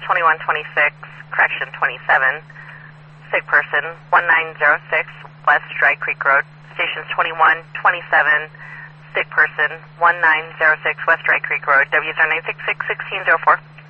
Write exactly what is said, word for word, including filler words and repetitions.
twenty-one twenty-six, correction twenty-seven, sick person, one nine zero six West Dry Creek Road. Stations twenty-one twenty-seven, sick person, one nine zero six West Dry Creek Road. W zero nine six six, one six zero four.